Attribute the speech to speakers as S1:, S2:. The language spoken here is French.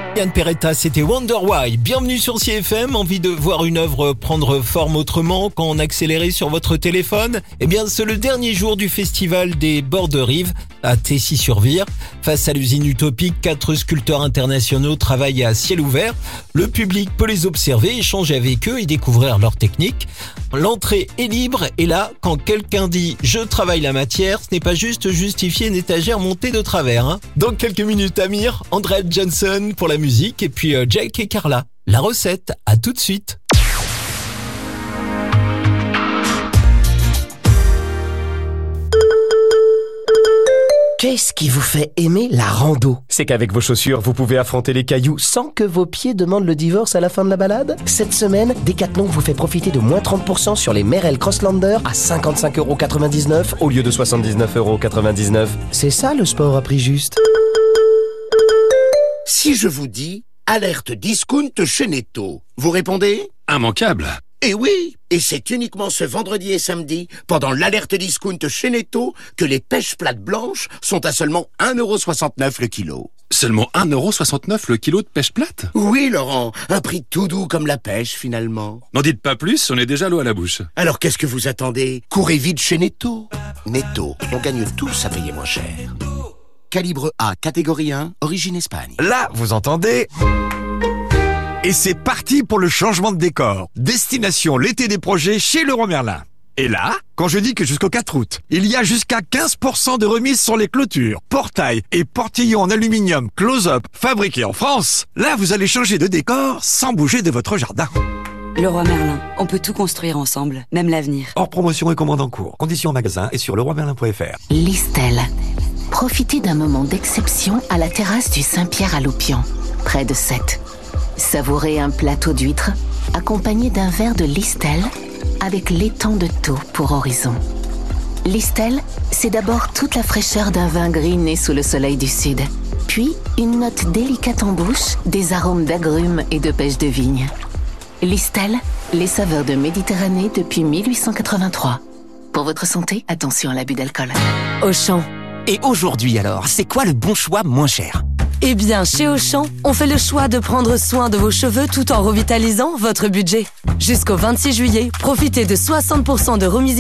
S1: Yann Peretta, c'était Wonder Why. Bienvenue sur CFM. Envie de voir une œuvre prendre forme autrement quand on accélère sur votre téléphone? Eh bien, c'est le dernier jour du festival des bords de rive à Tessy-sur-Vire. Face à l'usine utopique, 4 sculpteurs internationaux travaillent à ciel ouvert. Le public peut les observer, échanger avec eux et découvrir leur technique. L'entrée est libre et là, quand quelqu'un dit « je travaille la matière », ce n'est pas juste justifier une étagère montée de travers. Dans quelques minutes, Amir, Andrea Johnson pour la musique et puis Jake et Carla. La recette, à tout de suite.
S2: Qu'est-ce qui vous fait aimer la rando? C'est qu'avec vos chaussures, vous pouvez affronter les cailloux sans que vos pieds demandent le divorce à la fin de la balade? Cette semaine, Decathlon vous fait profiter de moins 30% sur les Merrell Crosslander à 55,99€ au lieu de 79,99€. C'est ça le sport à prix juste.
S3: Si je vous dis alerte discount chez Netto, vous répondez?
S4: Immanquable.
S3: Eh oui, et c'est uniquement ce vendredi et samedi, pendant l'alerte discount chez Netto, que les pêches plates blanches sont à seulement 1,69€ le kilo.
S4: Seulement 1,69€ le kilo de pêche plate?
S3: Oui, Laurent, un prix tout doux comme la pêche, finalement.
S4: N'en dites pas plus, on est déjà l'eau à la bouche.
S3: Alors qu'est-ce que vous attendez? Courez vite chez Netto. Netto, on gagne tous à payer moins cher. Calibre A, catégorie 1, origine Espagne.
S5: Là, vous entendez? Et c'est parti pour le changement de décor. Destination l'été des projets chez Leroy Merlin. Et là, quand je dis que jusqu'au 4 août, il y a jusqu'à 15% de remise sur les clôtures, portails et portillons en aluminium close-up fabriqués en France, là vous allez changer de décor sans bouger de votre jardin.
S6: Leroy Merlin, on peut tout construire ensemble, même l'avenir.
S5: Hors promotion et commande en cours. Conditions en magasin et sur leroymerlin.fr.
S7: Listel. Profitez d'un moment d'exception à la terrasse du Saint-Pierre à Loupian, près de Sète. Savourez un plateau d'huîtres accompagné d'un verre de Listel avec l'étang de Thau pour horizon. Listel, c'est d'abord toute la fraîcheur d'un vin gris né sous le soleil du sud, puis une note délicate en bouche, des arômes d'agrumes et de pêche de vigne. Listel, les saveurs de Méditerranée depuis 1883. Pour votre santé, attention à l'abus d'alcool.
S2: Auchan. Et aujourd'hui alors, c'est quoi le bon choix moins cher?
S8: Eh bien, chez Auchan, on fait le choix de prendre soin de vos cheveux tout en revitalisant votre budget. Jusqu'au 26 juillet, profitez de 60% de remise